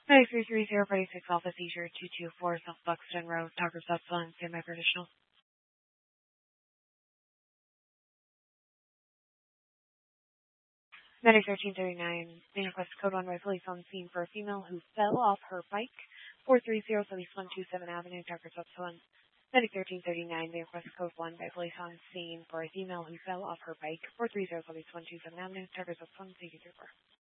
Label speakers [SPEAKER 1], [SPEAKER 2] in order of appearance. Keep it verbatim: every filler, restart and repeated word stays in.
[SPEAKER 1] Hi, three three zero five six Alpha Seizure two two four South Buxton Road, Doctor South Sun, semi-traditional. Medic thirteen thirty-nine, main request code one by police on scene for a female who fell off her bike, four three zero Southeast one two seven Avenue, Doctor South Sun. Medic thirteen thirty-nine, main request code one by police on scene for a female who fell off her bike, four three zero Southeast one two seven Avenue, Doctor South Sun, C Q three four.